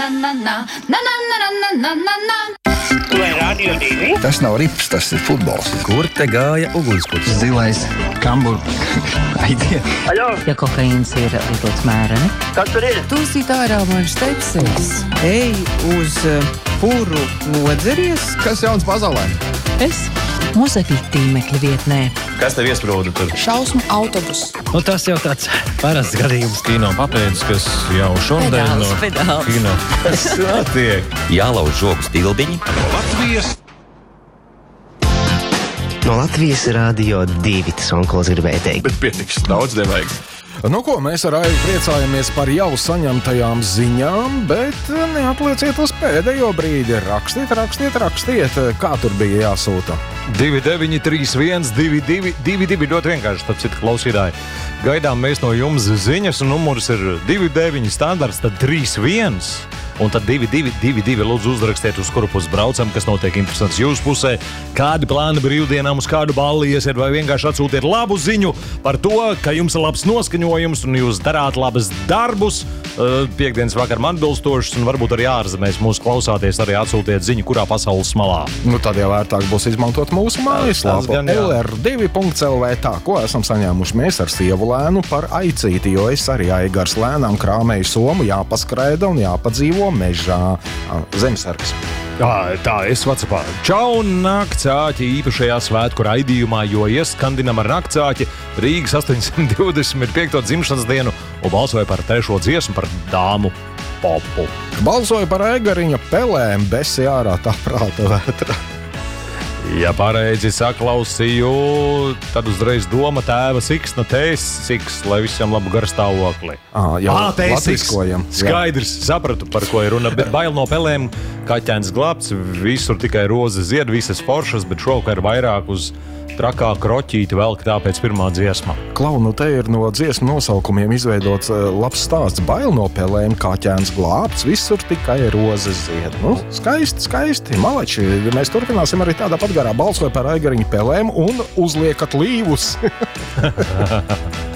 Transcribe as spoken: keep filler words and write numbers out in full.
Tu esi Radio divi? Tas nav rips, tas ir futbols. Kur te gāja ugunskurts? Zilais kambur. Aidiet. Aļo, Ja kokaīns ir lietots mēreni. kas tur ir? Tūsīt ārā man stepsels. Ej uz uh, puru nodzeries. Kas jauns pasaulē? Es mūzekļu tīmekļa vietnē. Kas tev iesprūda tur? Šausmu autobus. Nu, tas jau tāds parasts gadījums kino papēdis, kas jau šodien Pedāls, pedāls. kino. Kas notiek? Jālauž žogu stilbiņi. No Latvijas Rādio divi, tas onkulis gribēja teikt. Bet pietiks, daudz nevajag. Nu ko, mēs ar Aivu priecājamies par jau saņemtajām ziņām, bet neatlieciet uz pēdējo brīdi. Rakstiet, rakstiet, rakstiet, kā tur bija jāsūta. divi deviņi trīs viens divi divi divi divi ļoti vienkārši, tad citu klausītāji. Gaidām mēs no jums ziņas, un numurs ir divi deviņi standarts, tad trīs viens. Un tad divi divi divi divi lūdzu uzrakstiet, uz kuru pusi braucam, kas notiek interesants jūsu pusē, kādi plāni brīvdienām, uz kādu balli iesiet, vai vienkārši atsūtiet labu ziņu par to, ka jums ir labs noskaņojums un jūs darāt labas darbus. Piektdienas vakar man bilstošs, un varbūt arī ārzemēs mūs klausāties, arī atsūtiet ziņu, kurā pasaules malā. Nu tad jau vērtāk būs izmantot mūsu mājaslapu L R divi punkts L V. Tā, ko esam saņēmuši mēs ar sievu lēnu par aicīti, jo es arī aigars lēnām krāmēju somu, jāpaskraida un jāpadzīvo mežā. Zemesargs. Tā, tā, es vatsapā. Čau, naktsāķi īpašajā svētku raidījumā, jo ieskandinam ar naktsāķi Rīgas astoņsimt divdesmit piekto dzimšanas dienu un balsoja par trešo dziesmu par dāmu popu. Balsoja par Eigariņa pelēm, besi ārā tā prāta vētra. Ja pareizi saklausīju, tad uzreiz doma tēva Siksna tēs Siks, lai visam labu garstāvokli. Ā, jau Ā, tēs Siks. latviskojam. Skaidrs, sapratu, par ko ir runa, bet bail no pelēm, kaķēns glābts, visur tikai roze zied, visas foršas, bet šovakar vairāk uz trakā kroķīti velk tāpēc pirmā dziesma. Klau, nu te ir no dziesmu nosaukumiem izveidots uh, labs stāsts. Bail no pelēm, kaķēns glābts, visur tikai rozes zied. Nu, skaisti, skaisti, maleči. Mēs turpināsim arī tādā pat garā. Balsoja par Aigariņa pelēm un uzliekat līvus.